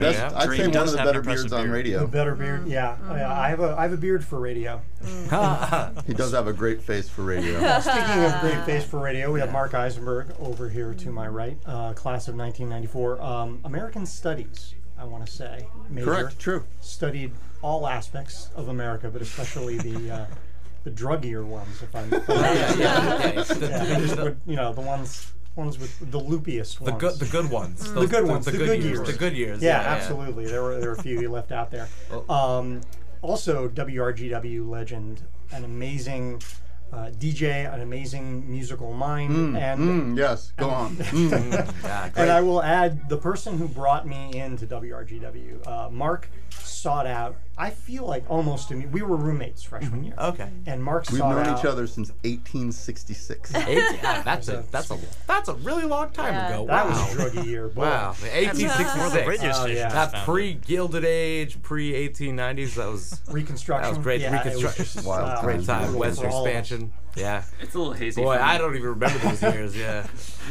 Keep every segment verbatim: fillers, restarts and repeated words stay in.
That's, Yeah. I'd Dream say one does of the have an better impressive beards on beard. radio. The better beard, yeah. I, I have a I have a beard for radio. He does have a great face for radio. Speaking of great face for radio, we have Mark Eisenberg over here to my right, uh, class of nineteen ninety-four. Um, American Studies, I want to say. Major. Correct, true. Studied all aspects of America, but especially the uh, the druggier ones, if I'm yeah, yeah, okay. The, yeah, just would- you know, the ones ones with the loopiest the ones. good, the good ones. The Those- good ones, The, the good, good years. years. The good years. Yeah, Yeah, yeah. absolutely. There were there were a few you left out there. Oh. Um, also, W R G W legend, an amazing uh, D J, an amazing musical mind, Mm, and mm, yes, go on. Mm. Yeah, great. and I will add the person who brought me into W R G W, uh, Mark, sought out. I feel like almost imme- we were roommates freshman year, Okay. and Mark We've sought known out. each other since eighteen sixty-six. Eight, yeah, that's a that's a that's a really long time Yeah. ago. That wow. was a druggy year. Boy. Wow. eighteen Before the sixty-six. radio Oh, station yeah. was That founded. pre-Gilded Age, pre-eighteen nineties. That was Reconstruction. that was great. Yeah, it was Reconstruction. just, Wild uh, times. great time. brutal Western for all of us. expansion. Yeah. It's a little hazy. Boy, for me. I don't even remember those years. Yeah.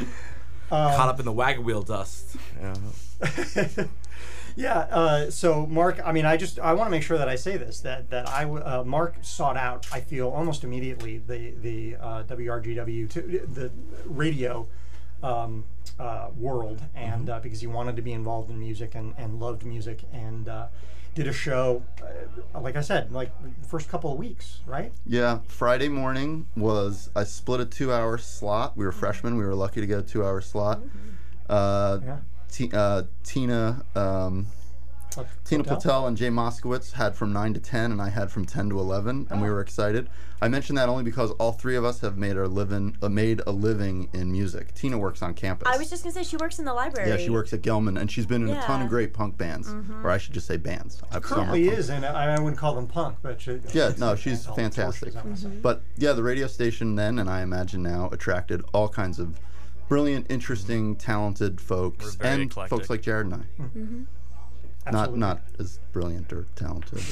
Um, Caught up in the wagon wheel dust. Yeah. Yeah. Uh, so Mark, I mean, I just I want to make sure that I say this that that I w- uh, Mark sought out. I feel almost immediately the the uh, W R G W to the radio um, uh, world, and uh, because he wanted to be involved in music and, and loved music, and uh, did a show. Uh, like I said, like the first couple of weeks, right? Yeah, Friday morning was, I split a two-hour slot. We were freshmen. We were lucky to get a two-hour slot. Uh, Yeah. T- uh, Tina um, Pl- Tina Platel? Platel and Jay Moskowitz had from nine to ten, and I had from ten to eleven, and we were excited. I mention that only because all three of us have made our living, uh, made a living in music. Tina works on campus. I was just gonna say she works in the library. Yeah, she works at Gelman, and she's been in a ton Yeah. of great punk bands, or I should just say bands. I've some are Currently punk. is, and I, I wouldn't call them punk, but she, Yeah, no, she's all fantastic. torches, I wanna say. But yeah, the radio station then, and I imagine now, attracted all kinds of brilliant, interesting, talented folks, We're very and eclectic. folks like Jared and I. Not Absolutely. not as brilliant or talented.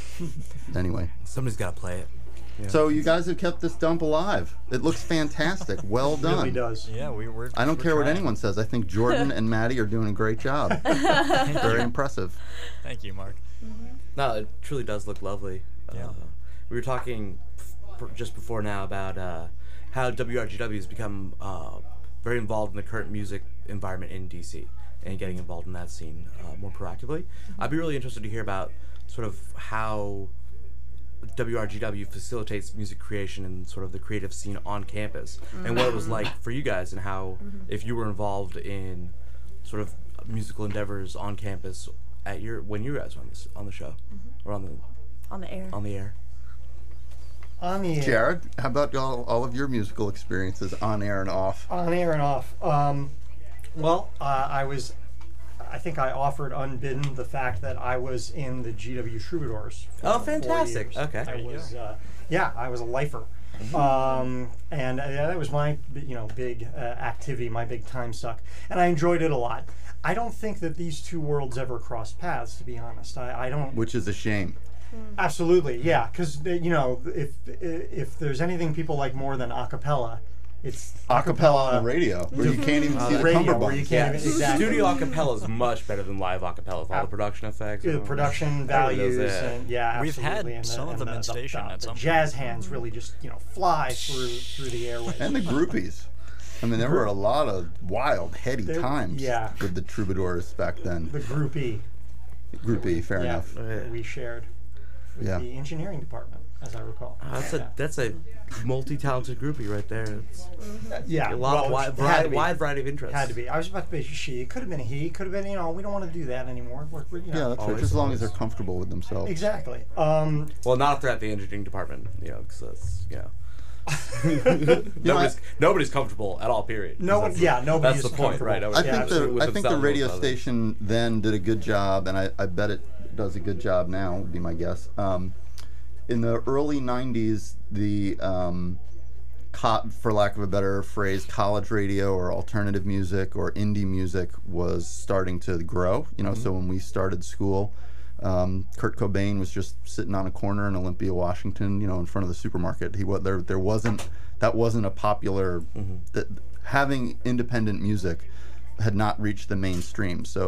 Or anyway, Somebody's got to play it. Yeah. so you guys have kept this dump alive. It looks fantastic. Well It done. really does. Yeah, we were. I don't we're care what trying. anyone says. I think Jordan and Maddie are doing a great job. Very impressive. Thank you, Mark. No, it truly does look lovely. Yeah. Uh, we were talking f- just before now about uh, how W R G W has become uh, very involved in the current music environment in D C and getting involved in that scene uh, more proactively. I'd be really interested to hear about sort of how W R G W facilitates music creation and sort of the creative scene on campus, and what it was like for you guys, and how if you were involved in sort of musical endeavors on campus at your when you guys were on this on the show or on the on the air. on the air. On the air. Jared, how about all, all of your musical experiences on air and off? On air and off. Um, well, uh, I was, I think I offered unbidden the fact that I was in the G W Troubadours. for Oh, four fantastic. years. Okay. I There you was, uh, yeah, I was a lifer. Um, and uh, that was my, you know, big uh, activity, my big time suck, and I enjoyed it a lot. I don't think that these two worlds ever crossed paths, to be honest. I, I don't. Which is a shame. Absolutely, yeah, because you know, if if there's anything people like more than a cappella, it's Acapella on the radio, where you can't even see the radio, where you cummerbunds. can't even exactly. Studio acapella is much better than live acapella with all the production effects. The and- production Everybody does values that. and yeah, We've had absolutely. and some of and them in the, station the, at the some jazz hands really just you know fly through through the airways. And the groupies. I mean, there were a lot of wild, heady There- times yeah. with the troubadours back then. the groupie, Groupie, fair yeah, enough. that we shared with Yeah. the engineering department, as I recall. Uh, that's yeah. a that's a multi-talented groupie right there. It's yeah, a lot of well, wide, it had variety, to be. wide variety of interests. Had to be. I was about to be a she. It could have been a he. It could have been. You know, we don't want to do that anymore. We're, we're, you know, Yeah, that's right. Always, Just as long as always. they're comfortable with themselves. exactly. Um, Well, not if they're at the engineering department, you know, because that's you know. You know, nobody's, nobody's comfortable at all. Period. no one. That's- Yeah, nobody. That's is the point, comfortable. right? I Nobody's Yeah, think comfortable the with I think the themselves radio or others. station then did a good job, and I, I bet it does a good job now. Would be my guess. Um, in the early nineties, the um, co- for lack of a better phrase, college radio or alternative music or indie music was starting to grow. You know, so when we started school, um, Kurt Cobain was just sitting on a corner in Olympia, Washington, you know, in front of the supermarket. He was there. There wasn't that wasn't a popular. That having independent music had not reached the mainstream. So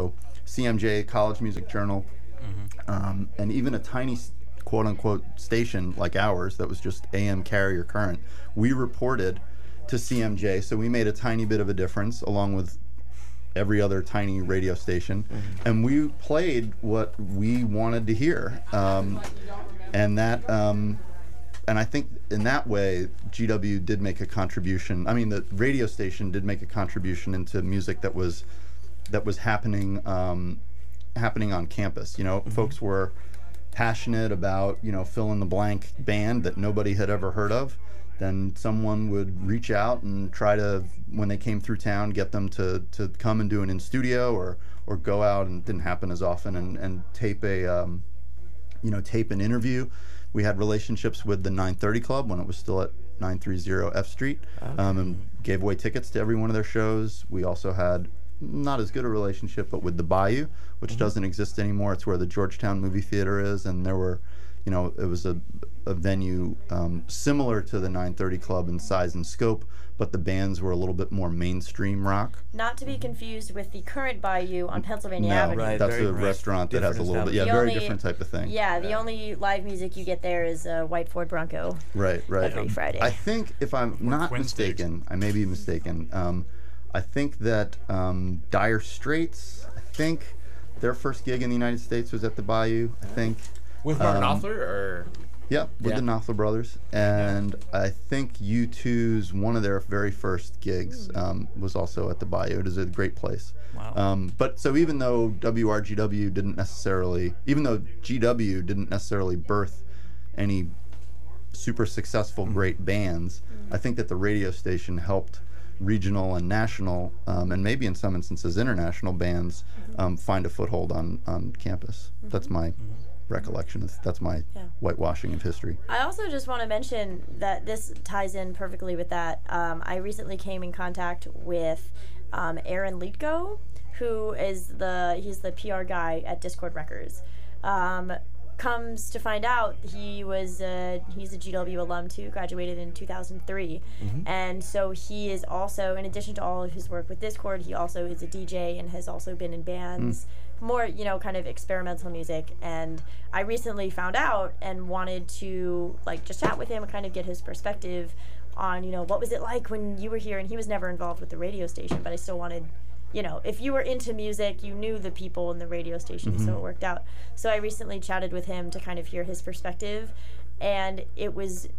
C M J, College Music Journal, Mm-hmm. um, and even a tiny s- quote-unquote station like ours that was just A M carrier current. We reported to C M J, so we made a tiny bit of a difference along with every other tiny radio station, Mm-hmm. and we played what we wanted to hear, um, and that um, and I think in that way G W did make a contribution. I mean, the radio station did make a contribution into music that was that was happening um, happening on campus. You know, Mm-hmm. folks were passionate about, you know, fill in the blank band that nobody had ever heard of. Then someone would reach out and try to, when they came through town, get them to, to come and do it in studio, or or go out, and it didn't happen as often, and, and tape a um, you know tape an interview. We had relationships with the nine thirty Club when it was still at nine thirty F Street, um, and gave away tickets to every one of their shows. We also had not as good a relationship, but with the Bayou, which doesn't exist anymore. It's where the Georgetown Movie Theater is, and there were, you know, it was a, a venue um, similar to the nine thirty Club in size and scope, but the bands were a little bit more mainstream rock. Not to be confused with the current Bayou on Pennsylvania No, Avenue. Right, that's very a right. restaurant that has a Different little bit, yeah, The very only- different type of thing. Yeah, the only live music you get there is a white Ford Bronco Right, right. every Friday. I think, if I'm not Twin Stakes. mistaken, I may be mistaken. Um, I think that um, Dire Straits, I think their first gig in the United States was at the Bayou. I think, With Mark Um, Knopfler, or yeah, with Yeah. the Knopfler brothers, and I think U two's one of their very first gigs um, was also at the Bayou. It is a great place. Wow. Um, but so even though W R G W didn't necessarily, even though G W didn't necessarily birth any super successful great bands, I think that the radio station helped regional and national, um, and maybe in some instances international bands um, find a foothold on, on campus. That's my recollection. That's- That's my Yeah. whitewashing of history. I also just want to mention that this ties in perfectly with that. Um, I recently came in contact with um, Aaron Leitko, who is the he's the P R guy at Discord Records. Um, comes to find out he was uh, he's a G W alum too, graduated in two thousand three, and so he is also, in addition to all of his work with Discord, he also is a D J and has also been in bands, more, you know, kind of experimental music. And I recently found out and wanted to like just chat with him and kind of get his perspective on, you know, what was it like when you were here. And he was never involved with the radio station, but I still wanted, you know, if you were into music, you knew the people in the radio station, so it worked out. So I recently chatted with him to kind of hear his perspective, and it was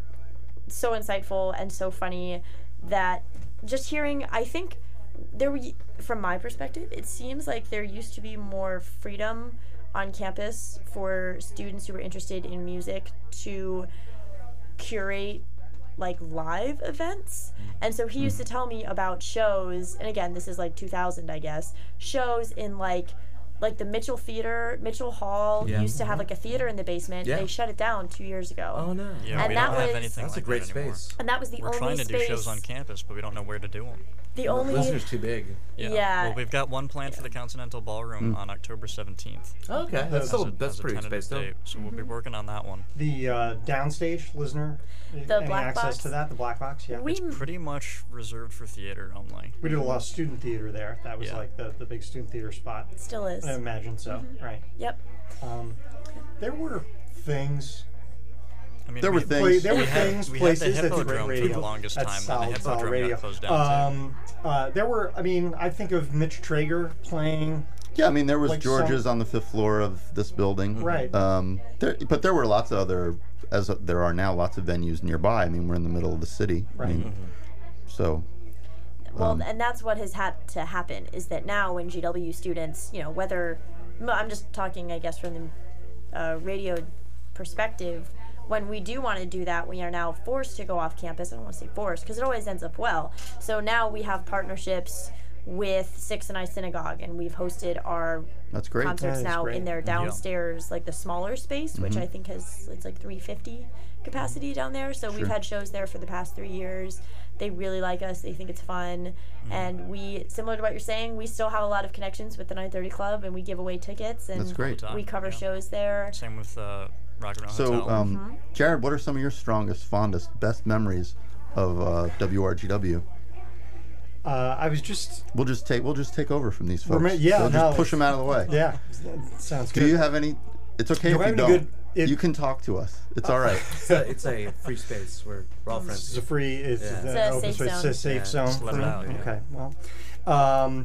so insightful and so funny that just hearing, I think there were, from my perspective, it seems like there used to be more freedom on campus for students who were interested in music to curate like live events. And so he used to tell me about shows, and again, this is like two thousand, I guess, shows in like like the Mitchell Theater, Mitchell Hall Yeah. used to have like a theater in the basement. Yeah. They shut it down two years ago. oh no, Yeah, And we that don't have was- anything that's like a great that anymore. space. And that was the We're only trying to space. do shows on campus, but we don't know where to do them. the only Listener's too big. Yeah. Well, we've got one planned for the Continental Ballroom on October seventeenth. Okay, that's as still a- that's as a pretty tentative space though. date, so we'll be working on that one. The uh, downstage, listener, The any black access box? to that? The black box, yeah. we Pretty much reserved for theater only. We did a lot of student theater there. That was Yeah. like the, the big student theater spot. still is. I imagine so, right? Yep. Um, there were things. I mean, There were we, things- Play, there we were had- things, we had the places. That's a great Hippodrome for radio. the longest That's time, and the solid, solid Hippodrome got radio. closed down, too. Um, uh, there were. I mean, I think of Mitch Traeger playing. Yeah, I mean, there was Like George's some- on the fifth floor of this building. Right. Um, there, but there were lots of other, as there are now, lots of venues nearby. I mean, we're in the middle of the city. I Right. mean, so, Well, Um, and that's what has had to happen is that now when G W students, you know, whether I'm just talking, I guess, from the uh, radio perspective, when we do want to do that, we are now forced to go off campus. I don't want to say forced because it always ends up well. So now we have partnerships with Sixth and I Synagogue, and we've hosted our that's great. concerts That is now great. in their downstairs, like the smaller space, which Mm-hmm. I think has it's like three fifty capacity down there. So we've Sure. had shows there for the past three years. They really like us. They think it's fun, Mm-hmm. and we, similar to what you're saying, we still have a lot of connections with the nine thirty Club, and we give away tickets, and That's great. Time, we cover yeah. shows there. Same with uh, Rock and Roll So, Hotel. um, Mm-hmm. Jared, what are some of your strongest, fondest, best memories of uh, W R G W? Uh, I was just We'll just take we'll just take over from these folks. Remi- yeah, so just no, push them out of the way. yeah, sounds Do good. you have any? It's okay Do if I you have any don't. good- if- you can talk to us. It's all right. It's a, it's a free space. We're, we're all This friends. is a free, it's Yeah. an It's a open safe space, it's a zone. safe Yeah, zone. just let for it you? out, yeah. Okay, well, um,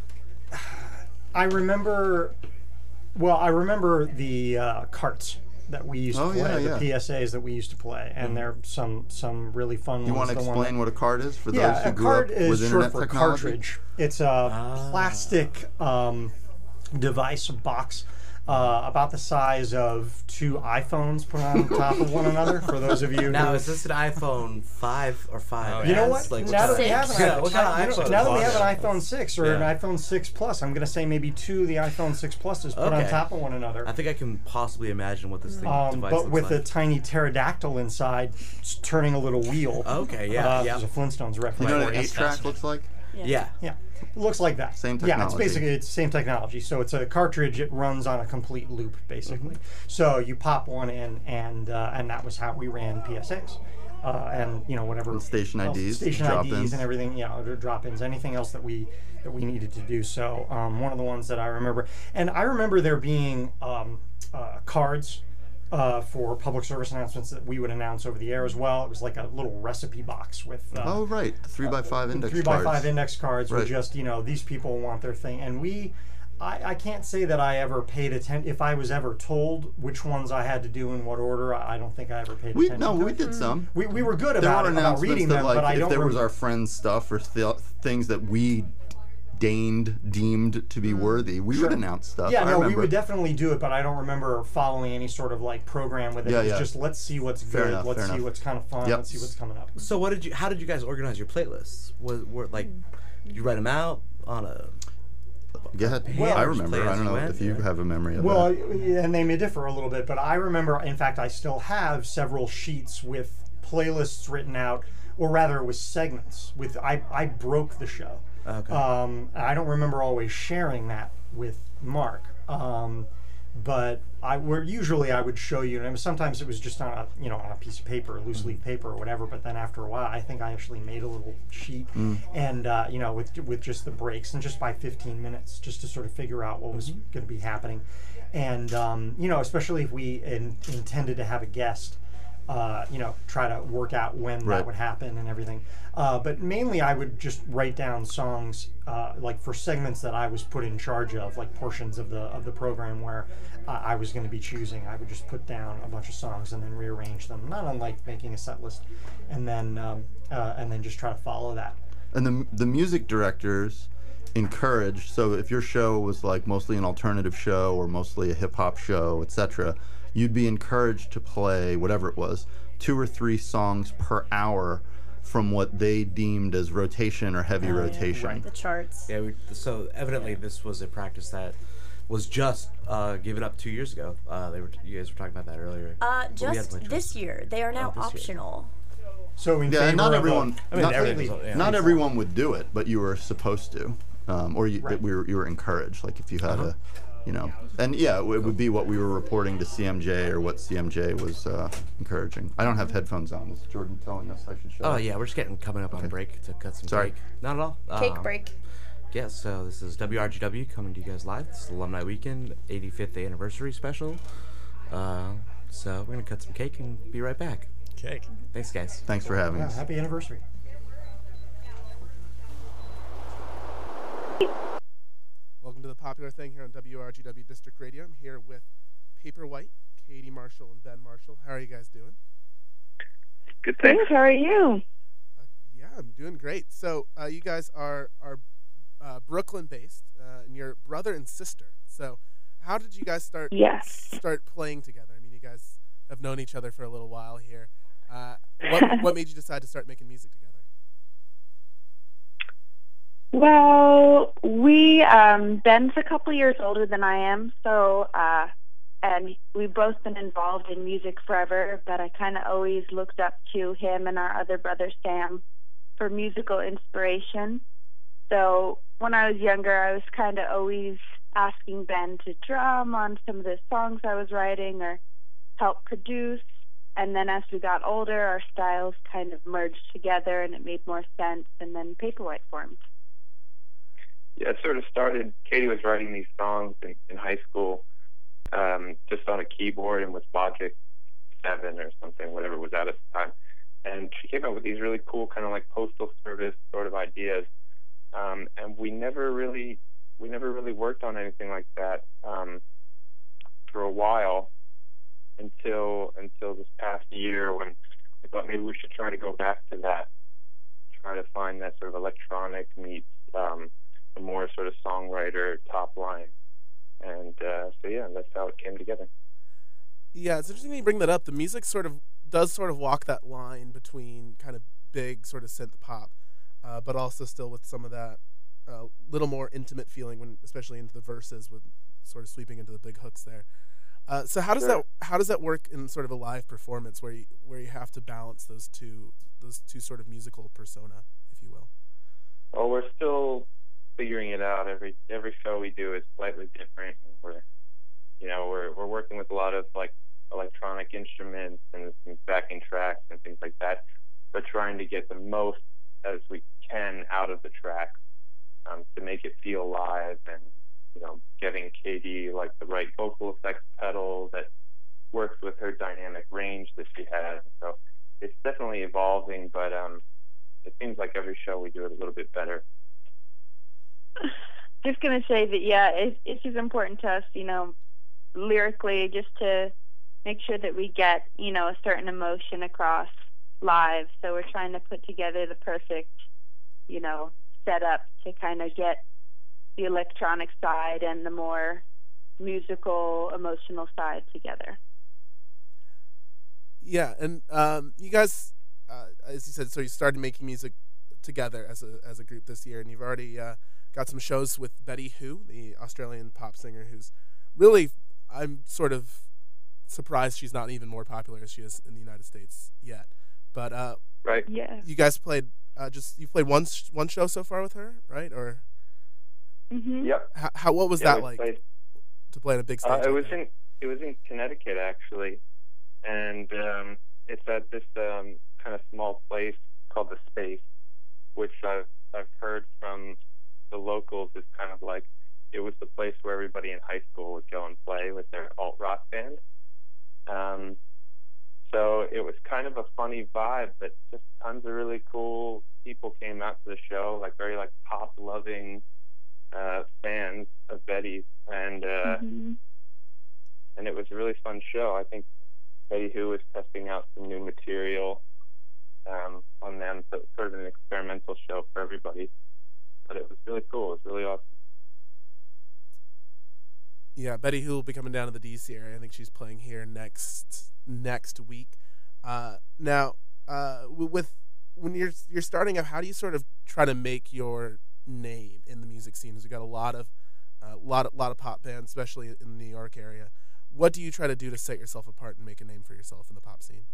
I remember, well, I remember the uh, carts that we used Oh, to play, yeah, the yeah. P S As that we used to play, and there are some some really fun You ones. want to The one explain that- what a card is for those Yeah, who a grew card up is with short internet for technology? cartridge. It's a Ah. plastic um, device, a box. Uh, about the size of two iPhones put on top of one another. For those of you Now, who is this an iPhone five or five? Oh, You know yeah. what? It's like, now that we Six. have an, Yeah, what kind of you know, iPhone now that we was have an it? iPhone six or Yeah. an iPhone six Plus, I'm going to say maybe two of the iPhone six Pluses put on Okay. top of one another. I think I can possibly imagine what this thing Um, device but looks with like. a tiny pterodactyl inside, s- turning a little wheel. Okay, yeah, uh, yeah. There's a Flintstones reference. You know what for an you. eight track looks like? Yeah. Yeah, it looks like that. Same Yeah, it's technology. basically it's same technology. So it's a cartridge. It runs on a complete loop, basically. So you pop one in, and uh, and that was how we ran P S As. Uh, and you know whatever And station else- I Ds, station drop-ins. I Ds, and everything. You know, drop-ins, anything else that we that we needed to do. So um, one of the ones that I remember, and I remember there being um, uh, cards. Uh, for public service announcements that we would announce over the air as well. It was like a little recipe box with uh, Oh, right. The three by five index three cards. by five index cards were Right. just, you know, these people want their thing. And we, I, I can't say that I ever paid attention. If I was ever told which ones I had to do in what order, I I don't think I ever paid We attention. no, to we it. did some. We, we were good There about were it, about announcements reading that, them, like, but I if don't there was remember. our friends' stuff or th- things that we deigned deemed to be worthy, we would announce stuff. Yeah, I no, we remember. would definitely do it, but I don't remember following any sort of like program with it. Yeah, it was yeah. just let's see what's Fair good, enough, let's fair see enough. what's kind of fun, Yep. let's see what's coming up. So what did you? How did you guys organize your playlists? Was were like you write them out on a? Go ahead. Well- I Just remember. play I as don't you know went, if you yeah. have a memory of Well, that. and they may differ a little bit, but I remember, in fact, I still have several sheets with playlists written out, or rather, with segments. With I, I broke the show. Okay. Um, I don't remember always sharing that with Mark, um, but I were usually I would show you, and sometimes it was just on a you know on a piece of paper, loose leaf paper or whatever. But then after a while, I think I actually made a little sheet, and uh, you know with with just the breaks and just by fifteen minutes, just to sort of figure out what was going to be happening, and um, you know especially if we in, intended to have a guest. Uh, you know, try to work out when Right. that would happen and everything. Uh, but mainly, I would just write down songs, uh, like for segments that I was put in charge of, like portions of the of the program where uh, I was going to be choosing. I would just put down a bunch of songs and then rearrange them, not unlike making a set list, and then um, uh, and then just try to follow that. And the the music directors encouraged. So if your show was like mostly an alternative show or mostly a hip hop show, et cetera, you'd be encouraged to play whatever it was, two or three songs per hour from what they deemed as rotation or heavy Oh, yeah. rotation. The charts. Yeah. We, so evidently, this was a practice that was just uh, given up two years ago. Uh, they were you guys were talking about that earlier. Uh, But we had just to play this charts. year, they are now Oh, this year. optional. So in Yeah, favor and not of a- everyone. I mean, not everything was- yeah. not everyone would do it, but you were supposed to, um, or you, Right. we were, you were encouraged. Like if you had Uh-huh. a, you know, and yeah, it would be what we were reporting to C M J or what C M J was uh, encouraging. I don't have headphones on. Is Jordan telling us I should show? Oh up? yeah, we're just getting coming up on break to cut some Sorry. cake. Not at all. Cake Um, break. Yeah, so this is W R G W coming to you guys live. This is Alumni Weekend, eighty-fifth anniversary special. Uh, so we're gonna cut some cake and be right back. Cake. Thanks, guys. Thanks for having Yeah, us. happy anniversary. Welcome to the popular thing here on W R G W District Radio. I'm here with Paperwhite, Katie Marshall, and Ben Marshall. How are you guys doing? Good, thanks. How are you? Uh, yeah, I'm doing great. So uh, you guys are are uh, Brooklyn-based, uh, and you're brother and sister. So how did you guys start Yes. start playing together? I mean, you guys have known each other for a little while here. Uh, what what made you decide to start making music together? Well, we um, Ben's a couple years older than I am, so uh, and we've both been involved in music forever. But I kind of always looked up to him and our other brother Sam for musical inspiration. So when I was younger, I was kind of always asking Ben to drum on some of the songs I was writing or help produce. and then as we got older, our styles kind of merged together, and it made more sense. And then Paperwhite formed. Yeah, it sort of started. Katie was writing these songs in, in high school, um, just on a keyboard and with Logic seven or something, whatever was out at the time. And she came up with these really cool kind of like Postal Service sort of ideas. Um, and we never really, we never really worked on anything like that um, for a while until until this past year, when we thought maybe we should try to go back to that, try to find that sort of electronic meets um, a more sort of songwriter top line. And uh, so yeah, that's how it came together. Yeah, it's interesting that you bring that up. The music sort of does sort of walk that line between kind of big sort of synth pop, uh, but also still with some of that uh, little more intimate feeling, when especially into the verses, with sort of sweeping into the big hooks there. Uh, so how does Sure. that how does that work in sort of a live performance where you where you have to balance those two those two sort of musical persona, if you will? Well, we're still figuring it out. Every every show we do is slightly different. And we're, you know, we're we're working with a lot of like electronic instruments and some backing tracks and things like that, but trying to get the most as we can out of the tracks um, to make it feel live, and you know, getting Katie like the right vocal effects pedal that works with her dynamic range that she has. So it's definitely evolving, but um, it seems like every show we do it a little bit better. Just gonna say that yeah, it's it's just important to us, you know, lyrically, just to make sure that we get, you know, a certain emotion across live. So we're trying to put together the perfect, you know, setup to kind of get the electronic side and the more musical, emotional side together. Yeah, and um, you guys, uh, as you said, so you started making music together as a as a group this year, and you've already uh, got some shows with Betty Who, the Australian pop singer, who's really, I'm sort of surprised she's not even more popular as she is in the United States yet. But uh, Right. Yeah. you guys played uh, just you played one sh- one show so far with her, right? Or Mm-hmm. Yep. how, how what was Yeah, that we like played- to play on a big stage? Uh, it like was that? in it was in Connecticut actually, and um, it's at this um, kind of small place called the Space, which I've I've heard from the locals is kind of like it was the place where everybody in high school would go and play with their alt rock band. Um, so it was kind of a funny vibe, but just tons of really cool people came out to the show, like very like pop loving uh, fans of Betty's, and uh, Mm-hmm. and it was a really fun show. I think Betty Who was testing out some new material um, on them, so it was sort of an experimental show for everybody. But it was really cool. It was really awesome. Yeah, Betty Who will be coming down to the D C area. I think she's playing here next next week. Uh, now, uh, with when you're you're starting up, how do you sort of try to make your name in the music scene? Because we got a lot of a uh, lot of lot of pop bands, especially in the New York area. What do you try to do to set yourself apart and make a name for yourself in the pop scene?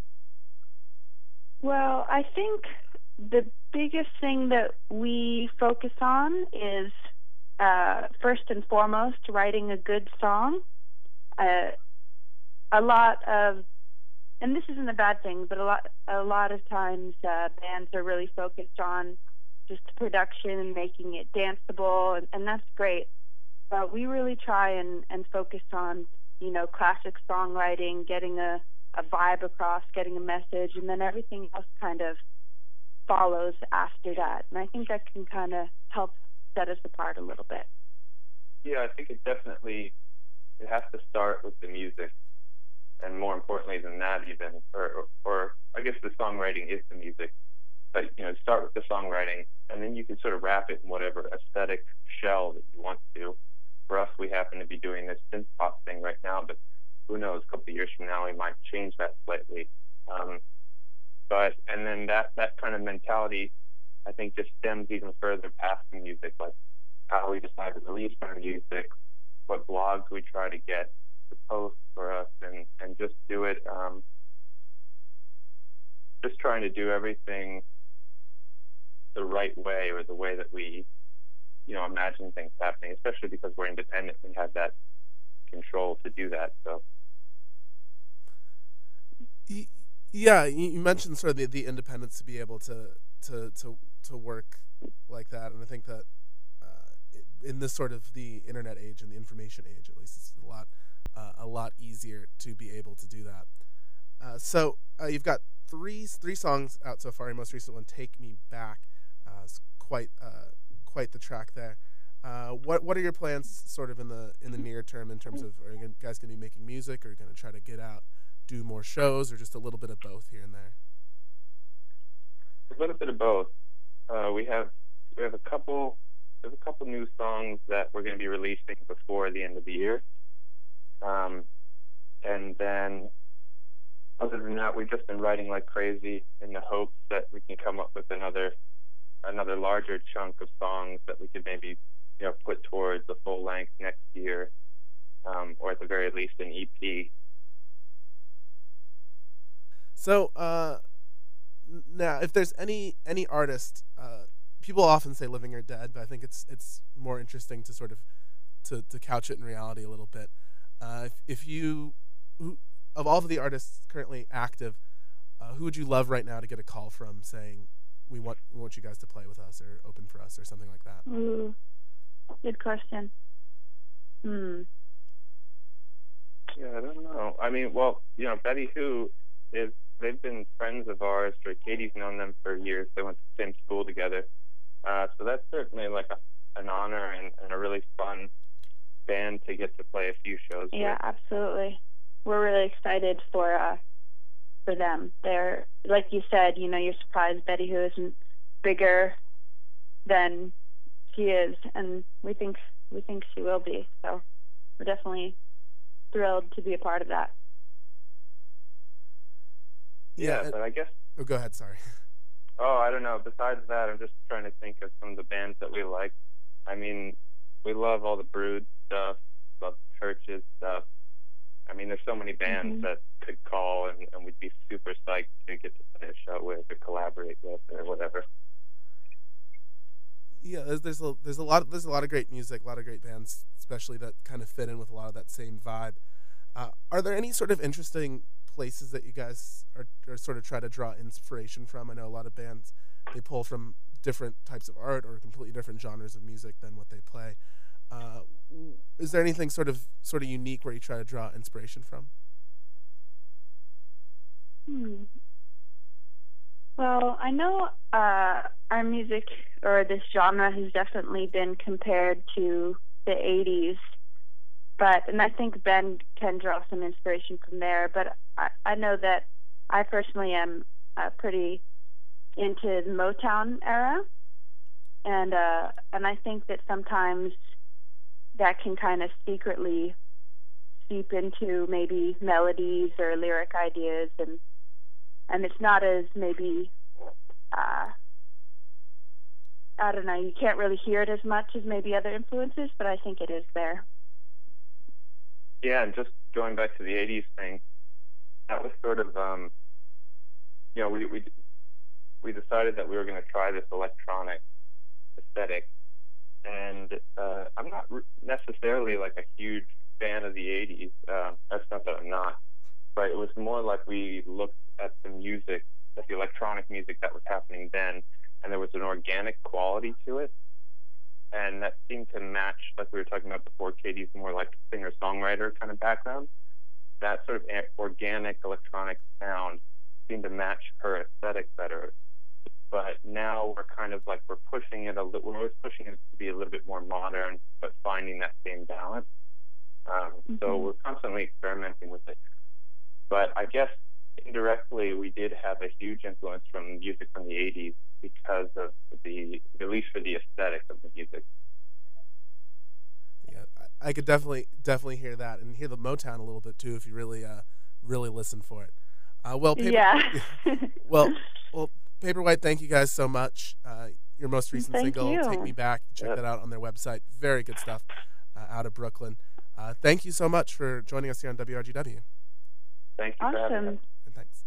Well, I think the biggest thing that we focus on is uh, first and foremost writing a good song. Uh, a lot of, and this isn't a bad thing, but a lot a lot of times uh, bands are really focused on just the production and making it danceable, and, and that's great. But we really try and, and focus on, you know, classic songwriting, getting a, a vibe across, getting a message, and then everything else kind of follows after that. And I think that can kind of help set us apart a little bit. Yeah, I think it definitely it has to start with the music, and more importantly than that, even, or, or, or I guess the songwriting is the music. But you know, start with the songwriting, and then you can sort of wrap it in whatever aesthetic shell that you want to. For us, we happen to be doing this synth pop thing right now, but who knows? A couple of years from now, we might change that slightly. Um, but and then that that kind of mentality, I think, just stems even further past the music, like how we decide to release our music, what blogs we try to get to post for us, and and just do it. Um, just trying to do everything the right way, or the way that we, you know, imagine things happening, especially because we're independent. We have that control to do that. So Y- Yeah, you you mentioned sort of the, the independence to be able to, to to to work like that, and I think that uh, in this sort of the internet age and the information age, at least, it's a lot uh, a lot easier to be able to do that. Uh, so uh, you've got three three songs out so far. Your most recent one, "Take Me Back," uh, is quite uh, quite the track there. Uh, what what are your plans, sort of in the in the near term, in terms of, are you guys going to be making music, or are you going to try to get out, do more shows, or just a little bit of both here and there? A little bit of both. Uh, we have we have a couple there's a couple new songs that we're going to be releasing before the end of the year, um, and then other than that, we've just been writing like crazy in the hopes that we can come up with another another larger chunk of songs that we could maybe, you know, put towards the full length next year, um, or at the very least an E P. So uh, now, if there's any any artist, uh, people often say living or dead, but I think it's it's more interesting to sort of to, to couch it in reality a little bit. Uh, if, if you, who, of all of the artists currently active, uh, who would you love right now to get a call from saying, we want we want you guys to play with us or open for us or something like that? Ooh, good question. Hmm. Yeah, I don't know. I mean, well, you know, Betty Who is, they've been friends of ours. For Katie's known them for years. They went to the same school together. Uh, so that's certainly like a, an honor and, and a really fun band to get to play a few shows Yeah, with. absolutely. We're really excited for uh, for them. They're, like you said, you know, you're surprised Betty Who isn't bigger than she is, and we think we think she will be. So we're definitely thrilled to be a part of that. Yeah, Yeah. but I guess, Oh, go ahead. Sorry. oh, I don't know. Besides that, I'm just trying to think of some of the bands that we like. I mean, we love all the Brood stuff, love Churches stuff. I mean, there's so many bands Mhm. that could call, and, and we'd be super psyched to get to play a show with or collaborate with or whatever. Yeah, there's there's a, there's a lot of, there's a lot of great music, a lot of great bands, especially that kind of fit in with a lot of that same vibe. Uh, are there any sort of interesting places that you guys are, are sort of try to draw inspiration from? I know a lot of bands, they pull from different types of art or completely different genres of music than what they play. Uh, is there anything sort of sort of unique where you try to draw inspiration from? Hmm. Well, I know uh, our music, or this genre, has definitely been compared to the eighties, but and I think Ben can draw some inspiration from there. But I, I know that I personally am uh, pretty into the Motown era, and uh, and I think that sometimes that can kind of secretly seep into maybe melodies or lyric ideas, and and it's not as maybe, uh, I don't know, you can't really hear it as much as maybe other influences, but I think it is there. Yeah, and just going back to the eighties thing, that was sort of, um, you know, we we we decided that we were going to try this electronic aesthetic, and uh, I'm not necessarily like a huge fan of the eighties. Uh, that's not that I'm not, but it was more like we looked at the music, at the electronic music that was happening then, and there was an organic quality to it, and that seemed to match, like we were talking about before, Katie's more like singer-songwriter kind of background. That sort of organic electronic sound seemed to match her aesthetic better. But now we're kind of like, we're pushing it a little, we're always pushing it to be a little bit more modern, but finding that same balance. Um, Mm-hmm. So we're constantly experimenting with it. But I guess indirectly, we did have a huge influence from music from the eighties because of the, at least for the aesthetic of the music. Yeah, I, I could definitely definitely hear that and hear the Motown a little bit too if you really uh really listen for it. Uh, well, Paper, Yeah. well, well, Paperwhite, thank you guys so much. Uh, your most recent Thank single, you. "Take Me Back," check Yep. that out on their website. Very good stuff uh, out of Brooklyn. Uh, thank you so much for joining us here on W R G W. Thank you for having us. Awesome. And thanks.